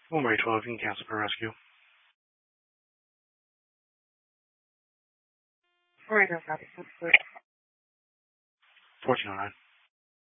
Alright, 12, you can cancel for rescue. Alright, no copy. 1409.